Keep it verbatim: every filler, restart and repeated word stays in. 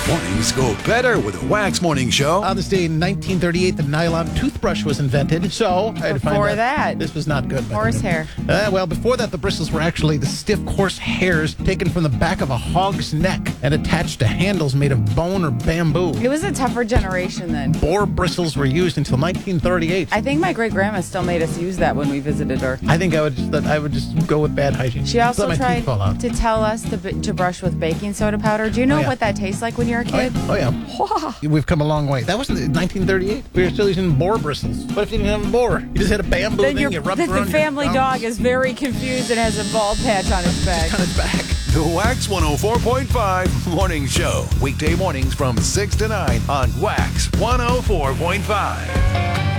Mornings go better with a Wax Morning Show. On this day in nineteen thirty-eight, the nylon toothbrush was invented. So, I had to find Before out that, this was not good. by the way. horsehair. Uh, well, before that, the bristles were actually the stiff, coarse hairs taken from the back of a hog's neck and attached to handles made of bone or bamboo. It was a tougher generation then. Boar bristles were used until nineteen thirty-eight. I think my great grandma still made us use that when we visited her. I think I would just, I would just go with bad hygiene. She also Let my tried teeth fall out. to tell us to, b- to brush with baking soda powder. Do you know Oh, yeah. what that tastes like when you're a Oh, yeah. kid? Oh, yeah. We've come a long way. That wasn't nineteen thirty-eight. We were still using boar bristles. What if you didn't have a boar? You just had a bamboo Then, thing, your, you rubbed then it the around your family thumbs. dog is very confused and has a bald patch on its back. on its back. The Wax one oh four point five Morning Show. Weekday mornings from six to nine on Wax one oh four point five.